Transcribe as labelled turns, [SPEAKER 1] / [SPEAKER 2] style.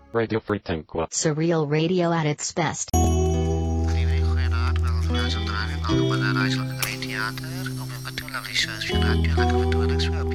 [SPEAKER 1] Radio Free Tanqua.
[SPEAKER 2] Surreal radio at its best.
[SPEAKER 3] Good evening, goeienaand. Welkom vanuit Centraal. Welkom bij de Rijssel Theater. Op een natuurlijk research radio. Lekker voor het